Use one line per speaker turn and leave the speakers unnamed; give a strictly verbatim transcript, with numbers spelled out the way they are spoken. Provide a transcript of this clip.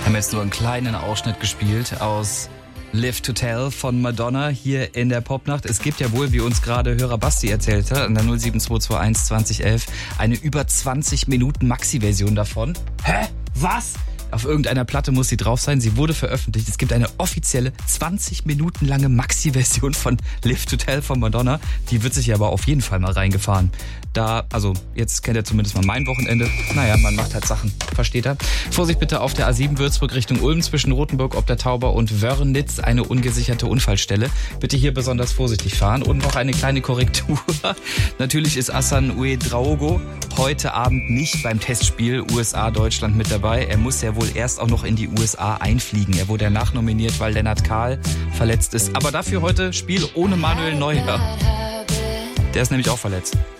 haben jetzt nur einen kleinen Ausschnitt gespielt aus Live to Tell von Madonna hier in der Popnacht. Es gibt ja wohl, wie uns gerade Hörer Basti erzählt hat, an der null sieben zwei zwei eins zwanzig elf eine über zwanzig Minuten Maxi-Version davon. Hä? Was? Auf irgendeiner Platte muss sie drauf sein. Sie wurde veröffentlicht. Es gibt eine offizielle zwanzig Minuten lange Maxi-Version von Live to Tell von Madonna. Die wird sich aber auf jeden Fall mal reingefahren. Da, also jetzt kennt ihr zumindest mal mein Wochenende. Naja, man macht halt Sachen. Versteht ihr? Vorsicht bitte auf der A sieben Würzburg Richtung Ulm zwischen Rothenburg ob der Tauber und Wörnitz. Eine ungesicherte Unfallstelle. Bitte hier besonders vorsichtig fahren. Und noch eine kleine Korrektur. Natürlich ist Hassan Ouedraogo heute Abend nicht beim Testspiel U S A-Deutschland mit dabei. Er muss ja wohl erst auch noch in die U S A einfliegen. Er wurde ja nachnominiert, weil Lennart Kahl verletzt ist. Aber dafür heute Spiel ohne Manuel Neuer. Der ist nämlich auch verletzt.